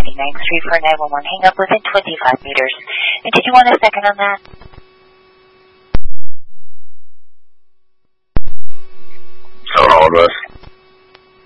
99th Street for a 911 hang up within 25 meters. And did you want a second on that? So all of us.